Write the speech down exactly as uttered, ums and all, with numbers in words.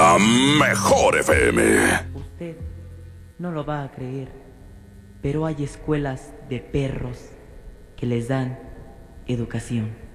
La mejor F M. Usted no lo va a creer, pero hay escuelas de perros que les dan educación.